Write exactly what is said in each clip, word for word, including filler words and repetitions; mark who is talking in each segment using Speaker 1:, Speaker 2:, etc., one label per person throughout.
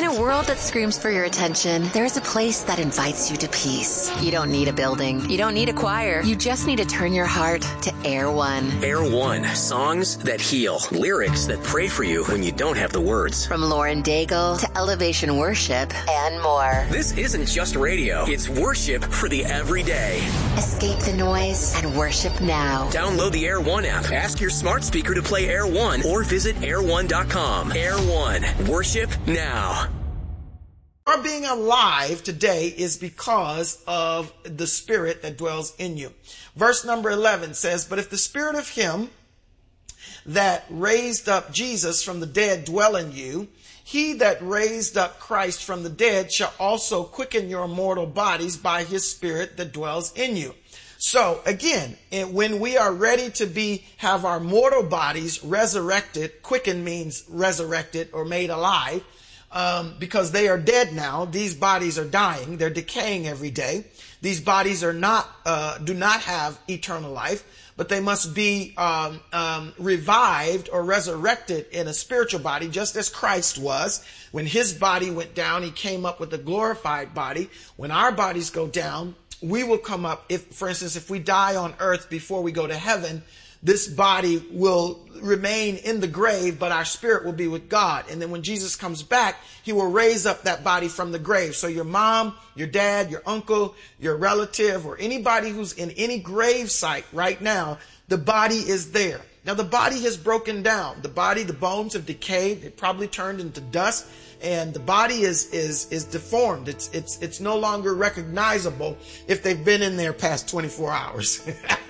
Speaker 1: a world that screams for your attention, there's a place that invites you to peace. You don't need a building. You don't need a choir. You just need to turn your heart to Air One.
Speaker 2: Air One. Songs that heal. Lyrics that pray for you when you don't have the words.
Speaker 1: From Lauren Daigle to Elevation Worship and more.
Speaker 2: This isn't just radio. It's worship for the everyday.
Speaker 1: Escape the noise and worship now.
Speaker 2: Download the Air One app. Ask your smart speaker to play Air One or visit air one dot com. Air One. Worship now.
Speaker 3: Our being alive today is because of the Spirit that dwells in you. Verse number eleven says, but if the Spirit of him that raised up Jesus from the dead dwell in you, he that raised up Christ from the dead shall also quicken your mortal bodies by his Spirit that dwells in you. So again, when we are ready to be, have our mortal bodies resurrected, quicken means resurrected or made alive, um, because they are dead now. These bodies are dying. They're decaying every day. These bodies are not, uh, do not have eternal life, but they must be um, um, revived or resurrected in a spiritual body, just as Christ was. When his body went down, he came up with a glorified body. When our bodies go down, we will come up. If, for instance, if we die on earth before we go to heaven, this body will remain in the grave, but our spirit will be with God. And then when Jesus comes back, he will raise up that body from the grave. So your mom, your dad, your uncle, your relative, or anybody who's in any grave site right now, the body is there. Now the body has broken down. The body, the bones have decayed. It probably turned into dust. And the body is is is deformed. It's it's it's no longer recognizable if they've been in there past twenty-four hours.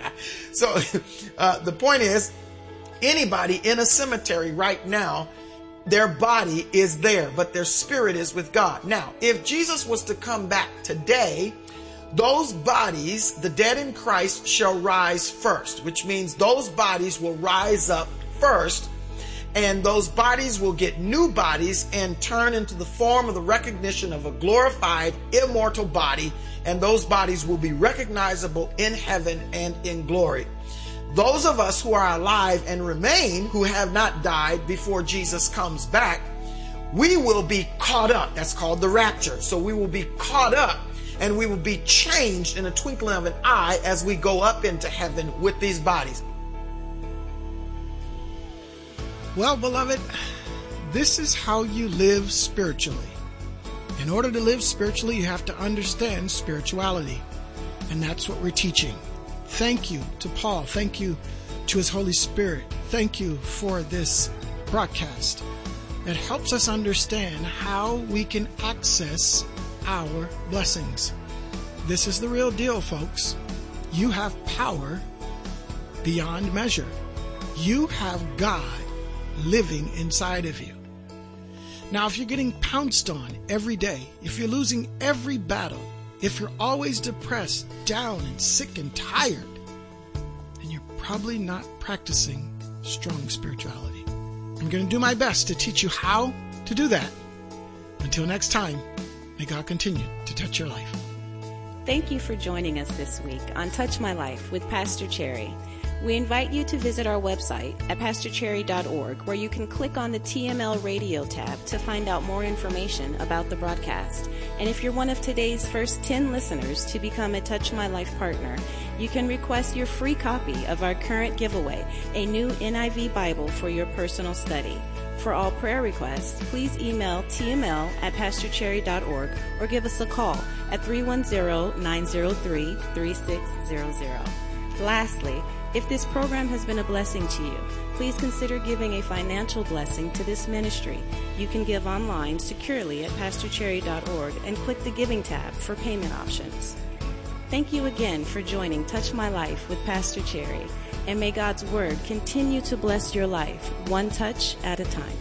Speaker 3: So uh, the point is, anybody in a cemetery right now, their body is there, but their spirit is with God. Now, if Jesus was to come back today, those bodies, the dead in Christ, shall rise first, which means those bodies will rise up first. And those bodies will get new bodies and turn into the form of the recognition of a glorified, immortal body. And those bodies will be recognizable in heaven and in glory. Those of us who are alive and remain, who have not died before Jesus comes back, we will be caught up. That's called the rapture. So we will be caught up and we will be changed in a twinkling of an eye as we go up into heaven with these bodies.
Speaker 4: Well, beloved, this is how you live spiritually. In order to live spiritually, you have to understand spirituality. And that's what we're teaching. Thank you to Paul. Thank you to his Holy Spirit. Thank you for this broadcast that helps us understand how we can access our blessings. This is the real deal, folks. You have power beyond measure. You have God living inside of you. Now, if you're getting pounced on every day, if you're losing every battle, if you're always depressed, down, and sick and tired, then you're probably not practicing strong spirituality. I'm going to do my best to teach you how to do that. Until next time, may God continue to touch your life.
Speaker 5: Thank you for joining us this week on Touch My Life with Pastor Cherry. We invite you to visit our website at pastor cherry dot org, where you can click on the T M L Radio tab to find out more information about the broadcast. And if you're one of today's first ten listeners to become a Touch My Life partner, you can request your free copy of our current giveaway, a new N I V Bible for your personal study. For all prayer requests, please email T M L at pastor cherry dot org or give us a call at three one zero, nine zero three, three six zero zero. Lastly, if this program has been a blessing to you, please consider giving a financial blessing to this ministry. You can give online securely at pastor cherry dot org and click the Giving tab for payment options. Thank you again for joining Touch My Life with Pastor Cherry, and may God's Word continue to bless your life, one touch at a time.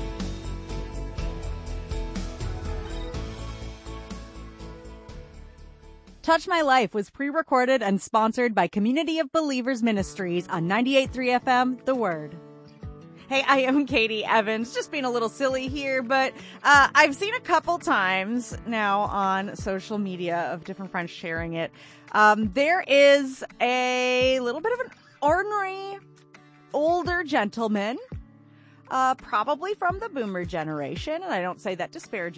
Speaker 6: Touch My Life was pre-recorded and sponsored by Community of Believers Ministries on ninety-eight point three F M, The Word. Hey, I am Katie Evans, just being a little silly here, but uh, I've seen a couple times now on social media of different friends sharing it. Um, there is a little bit of an ornery older gentleman, uh, probably from the boomer generation, and I don't say that disparagingly.